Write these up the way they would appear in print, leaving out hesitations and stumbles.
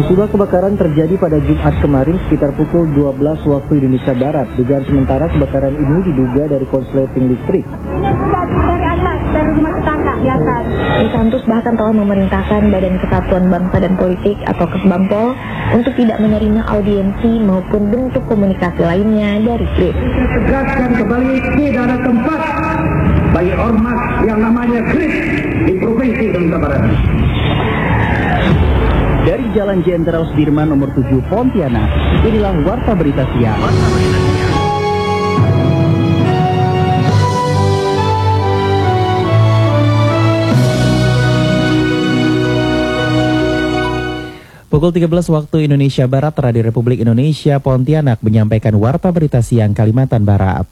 Musibah kebakaran terjadi pada Jumat kemarin sekitar pukul 12 waktu Indonesia Barat. Dugaan sementara kebakaran ini diduga dari korsleting listrik. Dari atas, dari rumah tetangga di atas. Santus bahkan telah memerintahkan Badan Kesatuan Bangsa dan Politik atau Kesbangpol untuk tidak menerima audiensi maupun bentuk komunikasi lainnya dari Kris. Tegaskan kembali pidana tempat bagi ormas yang namanya Kris di Provinsi Indonesia Barat. Dari Jalan Jenderal Sudirman nomor 7 Pontianak, inilah Warta Berita Siang. Pukul 13 waktu Indonesia Barat, Radio Republik Indonesia Pontianak menyampaikan Warta Berita Siang Kalimantan Barat.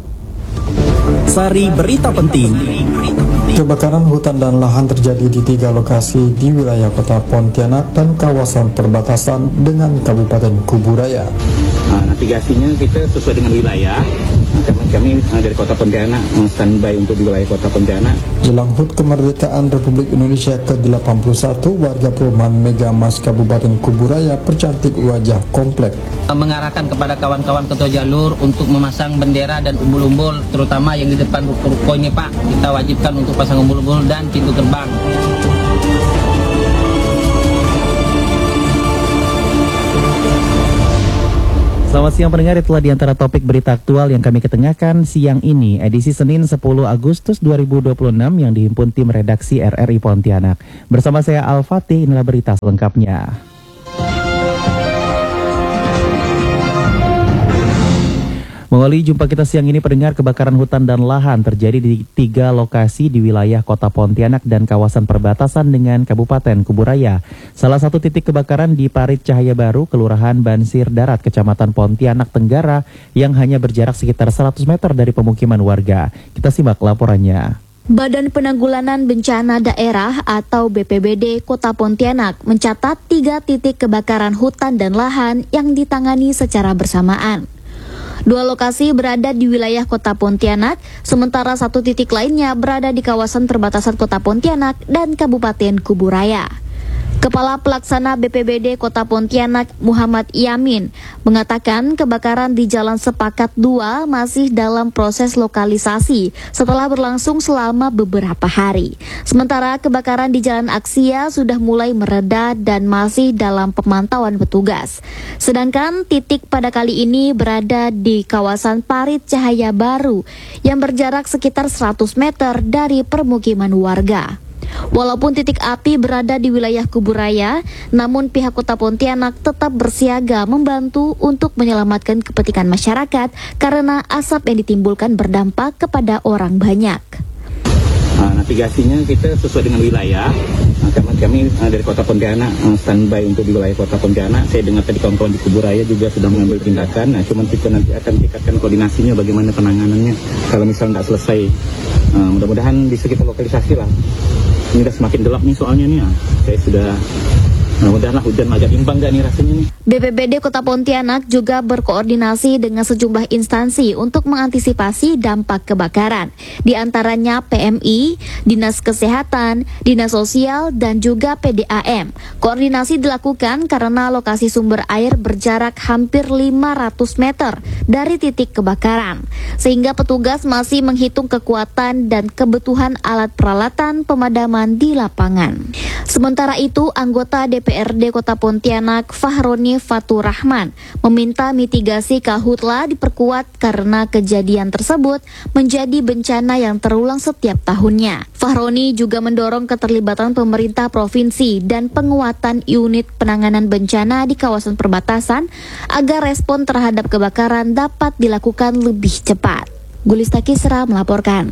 Sari berita penting. Kebakaran hutan dan lahan terjadi di 3 lokasi di wilayah kota Pontianak dan kawasan perbatasan dengan Kabupaten Kuburaya. Navigasinya kita sesuai dengan wilayah. Kami dari kota Pontianak standby untuk di wilayah kota Pontianak. Jelang HUT kemerdekaan Republik Indonesia ke-81, warga perumahan Megamas Kabupaten Kuburaya percantik wajah komplek. Mengarahkan kepada kawan-kawan ketua jalur untuk memasang bendera dan umbul-umbul, terutama yang di depan ruko ini Pak. Kita wajibkan untuk pasang umbul-umbul dan pintu gerbang. Selamat siang pendengar, itulah di antara topik berita aktual yang kami ketengahkan siang ini, edisi Senin 10 Agustus 2026 yang dihimpun tim redaksi RRI Pontianak. Bersama saya Al-Fatih, inilah berita selengkapnya. Mengawali jumpa kita siang ini pendengar, kebakaran hutan dan lahan terjadi di 3 lokasi di wilayah kota Pontianak dan kawasan perbatasan dengan Kabupaten Kuburaya. Salah satu titik kebakaran di Parit Cahaya Baru, Kelurahan Bansir Darat, Kecamatan Pontianak Tenggara yang hanya berjarak sekitar 100 meter dari pemukiman warga. Kita simak laporannya. Badan Penanggulangan Bencana Daerah atau BPBD Kota Pontianak mencatat 3 titik kebakaran hutan dan lahan yang ditangani secara bersamaan. 2 lokasi berada di wilayah kota Pontianak, sementara 1 titik lainnya berada di kawasan perbatasan kota Pontianak dan Kabupaten Kuburaya. Kepala Pelaksana BPBD Kota Pontianak Muhammad Yamin mengatakan kebakaran di Jalan Sepakat 2 masih dalam proses lokalisasi setelah berlangsung selama beberapa hari. Sementara kebakaran di Jalan Aksia sudah mulai mereda dan masih dalam pemantauan petugas. Sedangkan titik pada kali ini berada di kawasan Parit Cahaya Baru yang berjarak sekitar 100 meter dari permukiman warga. Walaupun titik api berada di wilayah Kuburaya, namun pihak Kota Pontianak tetap bersiaga membantu untuk menyelamatkan kepentingan masyarakat karena asap yang ditimbulkan berdampak kepada orang banyak. Navigasinya kita sesuai dengan wilayah. Kami dari kota Pontianak standby untuk di wilayah kota Pontianak. Saya dengar tadi kawan-kawan di Kuburaya juga sudah mengambil tindakan. Cuman kita nanti akan tingkatkan koordinasinya bagaimana penanganannya kalau misalnya tidak selesai. Mudah-mudahan bisa kita lokalisasi lah. Ini udah semakin gelap nih soalnya nih. Saya sudah mudah-mudahan hujan agak imbang gak nih rasanya nih. BPBD Kota Pontianak juga berkoordinasi dengan sejumlah instansi untuk mengantisipasi dampak kebakaran. Di antaranya PMI, Dinas Kesehatan, Dinas Sosial, dan juga PDAM. Koordinasi dilakukan karena lokasi sumber air berjarak hampir 500 meter dari titik kebakaran. Sehingga petugas masih menghitung kekuatan dan kebutuhan alat peralatan pemadaman di lapangan. Sementara itu, anggota DPRD Kota Pontianak Fahroni Fatur Rahman meminta mitigasi Karhutla diperkuat karena kejadian tersebut menjadi bencana yang terulang setiap tahunnya. Fahroni juga mendorong keterlibatan pemerintah provinsi dan penguatan unit penanganan bencana di kawasan perbatasan agar respon terhadap kebakaran dapat dilakukan lebih cepat. Gulista Kisra melaporkan.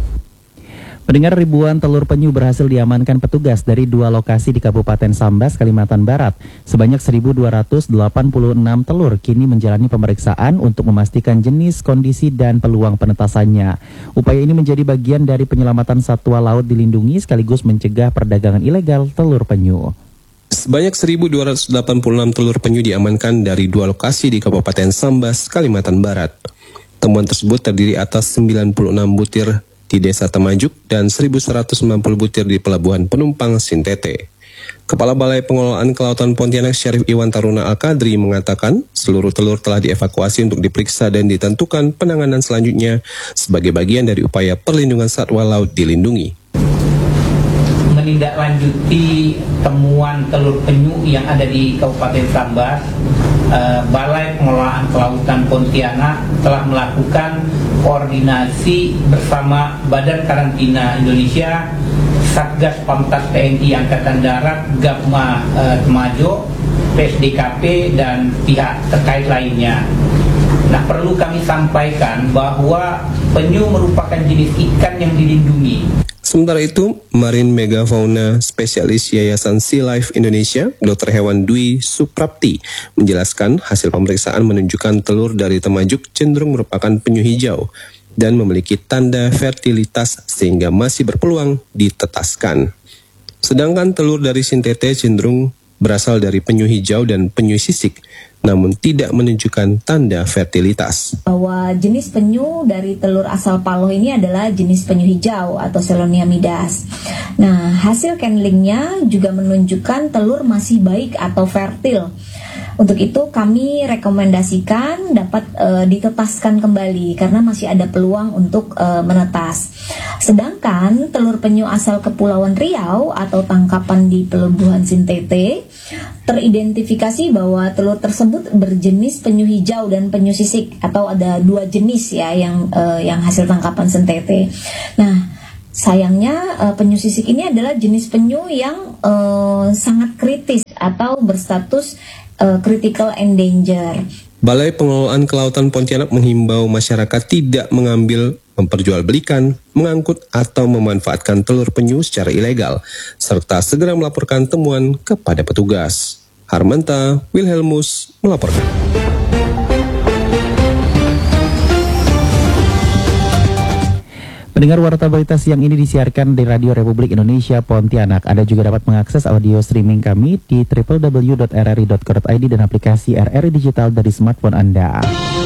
Pendengar, ribuan telur penyu berhasil diamankan petugas dari 2 lokasi di Kabupaten Sambas, Kalimantan Barat. Sebanyak 1.286 telur kini menjalani pemeriksaan untuk memastikan jenis, kondisi, dan peluang penetasannya. Upaya ini menjadi bagian dari penyelamatan satwa laut dilindungi sekaligus mencegah perdagangan ilegal telur penyu. Sebanyak 1.286 telur penyu diamankan dari 2 lokasi di Kabupaten Sambas, Kalimantan Barat. Temuan tersebut terdiri atas 96 butir di Desa Temajuk dan 1.190 butir di Pelabuhan Penumpang Sintete. Kepala Balai Pengelolaan Kelautan Pontianak Syarif Iwan Taruna Al-Kadri mengatakan seluruh telur telah dievakuasi untuk diperiksa dan ditentukan penanganan selanjutnya sebagai bagian dari upaya perlindungan satwa laut dilindungi. Menindaklanjuti temuan telur penyu yang ada di Kabupaten Sambas, Balai Pengelolaan Kelautan Pontianak telah melakukan koordinasi bersama Badan Karantina Indonesia, Satgas Pamtas TNI Angkatan Darat, Gapma Temajo, PSDKP, dan pihak terkait lainnya. Nah, perlu kami sampaikan bahwa penyu merupakan jenis ikan yang dilindungi. Sementara itu, Marine Megafauna Spesialis Yayasan Sea Life Indonesia, Dr. Hewan Dwi Suprapti, menjelaskan hasil pemeriksaan menunjukkan telur dari temajuk cenderung merupakan penyu hijau dan memiliki tanda fertilitas sehingga masih berpeluang ditetaskan. Sedangkan telur dari sintete cenderung berasal dari penyu hijau dan penyu sisik, namun tidak menunjukkan tanda fertilitas. Bahwa jenis penyu dari telur asal Paloh ini adalah jenis penyu hijau atau Selonia midas. Nah, hasil candlingnya juga menunjukkan telur masih baik atau fertil. Untuk itu kami rekomendasikan dapat ditetaskan kembali karena masih ada peluang untuk menetas. Sedangkan telur penyu asal Kepulauan Riau atau tangkapan di pelabuhan Sintete teridentifikasi bahwa telur tersebut berjenis penyu hijau dan penyu sisik, atau ada dua jenis ya yang hasil tangkapan Sintete. Nah, sayangnya penyu sisik ini adalah jenis penyu yang sangat kritis atau berstatus critical endanger. Balai Pengelolaan Kelautan Pontianak menghimbau masyarakat tidak mengambil, memperjualbelikan, mengangkut atau memanfaatkan telur penyu secara ilegal, serta segera melaporkan temuan kepada petugas. Harmanta Wilhelmus melaporkan. Pendengar Warta Berita Siang ini disiarkan di Radio Republik Indonesia Pontianak. Anda juga dapat mengakses audio streaming kami di www.rri.co.id dan aplikasi RRI Digital dari smartphone Anda.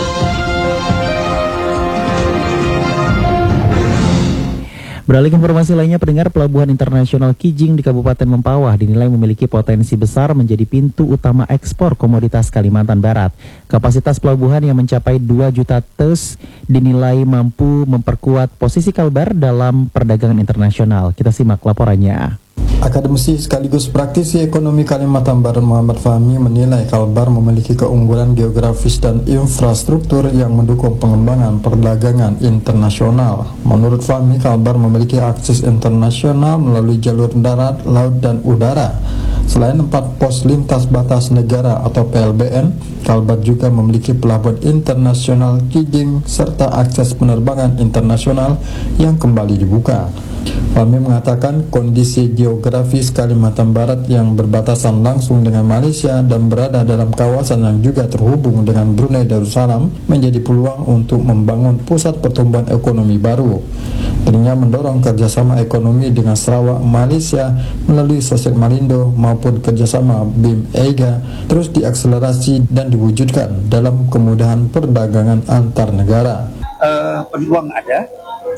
Beralih ke informasi lainnya, pendengar, Pelabuhan Internasional Kijing di Kabupaten Mempawah dinilai memiliki potensi besar menjadi pintu utama ekspor komoditas Kalimantan Barat. Kapasitas pelabuhan yang mencapai 2 juta teus dinilai mampu memperkuat posisi Kalbar dalam perdagangan internasional. Kita simak laporannya. Akademisi sekaligus praktisi ekonomi Kalimantan Barat Muhammad Fahmi menilai Kalbar memiliki keunggulan geografis dan infrastruktur yang mendukung pengembangan perdagangan internasional. Menurut Fahmi, Kalbar memiliki akses internasional melalui jalur darat, laut, dan udara. Selain 4 pos lintas batas negara atau PLBN, Kalbar juga memiliki pelabuhan internasional Kijing serta akses penerbangan internasional yang kembali dibuka. Fahmi mengatakan kondisi geografis Kalimantan Barat yang berbatasan langsung dengan Malaysia dan berada dalam kawasan yang juga terhubung dengan Brunei Darussalam menjadi peluang untuk membangun pusat pertumbuhan ekonomi baru. Dirinya mendorong kerjasama ekonomi dengan Sarawak, Malaysia melalui Sosek Malindo maupun kerjasama BIM EIGA terus diakselerasi dan diwujudkan dalam kemudahan perdagangan antar negara. Peluang ada.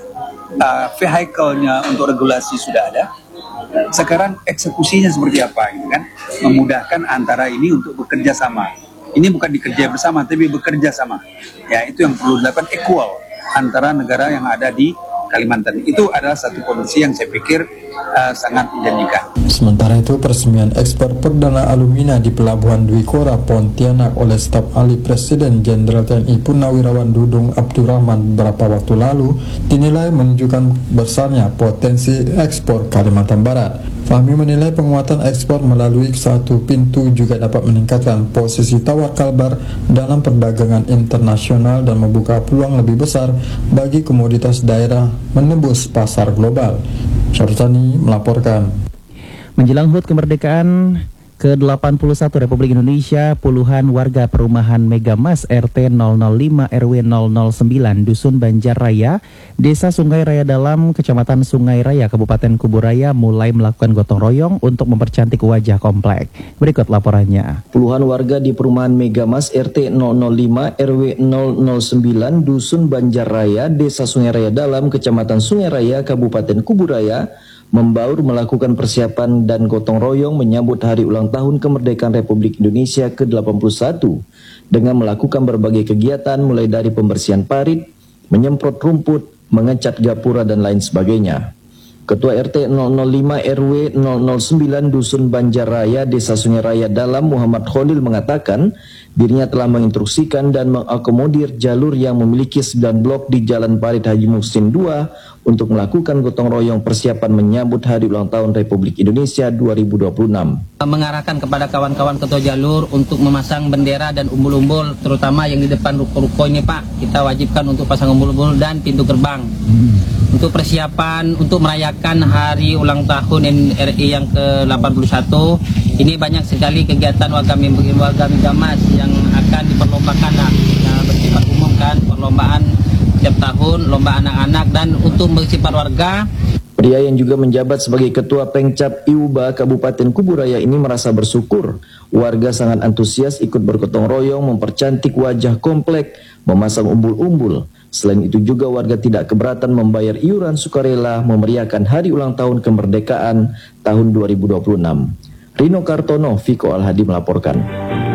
Vehicle-nya untuk regulasi sudah ada. Sekarang eksekusinya seperti apa gitu kan? Memudahkan antara ini untuk bekerja sama. Ini bukan dikerja bersama tapi bekerja sama. Ya, itu yang perlu dilakukan equal antara negara yang ada di Kalimantan. Itu adalah satu kondisi yang saya pikir sangat menjanjikan. Sementara itu, peresmian ekspor perdana alumina di Pelabuhan Dwi Kora Pontianak oleh staf ahli Presiden Jenderal TNI Purnawirawan Dudung Abdurrahman beberapa waktu lalu dinilai menunjukkan besarnya potensi ekspor Kalimantan Barat. Fahmi menilai penguatan ekspor melalui satu pintu juga dapat meningkatkan posisi tawar Kalbar dalam perdagangan internasional dan membuka peluang lebih besar bagi komoditas daerah menembus pasar global. Syartani melaporkan. Menjelang HUT kemerdekaan ke-81 Republik Indonesia, puluhan warga perumahan Megamas RT 005 RW 009 Dusun Banjar Raya, Desa Sungai Raya Dalam, Kecamatan Sungai Raya, Kabupaten Kuburaya mulai melakukan gotong royong untuk mempercantik wajah komplek. Berikut laporannya. Puluhan warga di perumahan Megamas RT 005 RW 009 Dusun Banjar Raya, Desa Sungai Raya Dalam, Kecamatan Sungai Raya, Kabupaten Kuburaya membaur melakukan persiapan dan gotong royong menyambut hari ulang tahun kemerdekaan Republik Indonesia ke-81 dengan melakukan berbagai kegiatan mulai dari pembersihan parit, menyemprot rumput, mengecat gapura dan lain sebagainya. Ketua RT 005 RW 009 Dusun Banjarraya, Desa Sungai Raya Dalam, Muhammad Khalil mengatakan dirinya telah menginstruksikan dan mengakomodir jalur yang memiliki 9 blok di Jalan Parit Haji Muhsin II untuk melakukan gotong royong persiapan menyambut Hari Ulang Tahun Republik Indonesia 2026. Mengarahkan kepada kawan-kawan ketua jalur untuk memasang bendera dan umbul-umbul, terutama yang di depan ruko-ruko ini Pak, kita wajibkan untuk pasang umbul-umbul dan pintu gerbang. Untuk persiapan untuk merayakan hari ulang tahun NRI yang ke-81, ini banyak sekali kegiatan warga Megamas yang akan diperlombakan bersifat umum kan, perlombaan setiap tahun, lomba anak-anak, dan untuk bersifat warga. Pria yang juga menjabat sebagai Ketua Pengcap IUBA Kabupaten Kuburaya ini merasa bersyukur warga sangat antusias ikut bergotong royong mempercantik wajah komplek, memasang umbul-umbul. Selain itu juga warga tidak keberatan membayar iuran sukarela memeriahkan hari ulang tahun kemerdekaan tahun 2026. Rino Kartono, Viko Alhadi melaporkan.